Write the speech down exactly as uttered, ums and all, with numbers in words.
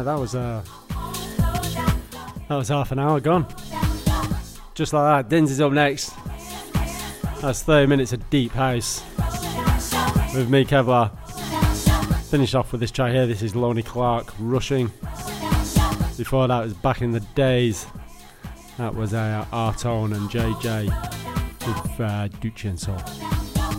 that was uh, that was half an hour gone. Just like that, Dins is up next. That's thirty minutes of deep house with me, Kevlar. Finish off with this track here. This is Lonnie Clark, Rushing. Before that was Back in the Days. That was uh, Artone and J J with uh, Ducci and Soul.